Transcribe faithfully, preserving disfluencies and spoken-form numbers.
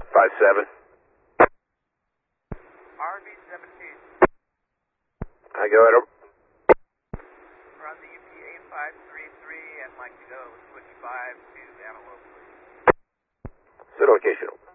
five seven. R V seventeen. I go ahead. We're on the U P eight five three three and like to go switch five to Antelope, please. Set location.